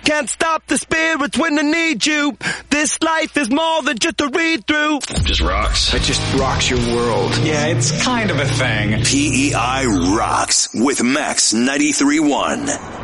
Can't stop the spirits when I need you. This life is more than just a read-through. Just rocks. It just rocks your world. Yeah, it's kind of a thing. PEI rocks with Max 93.1.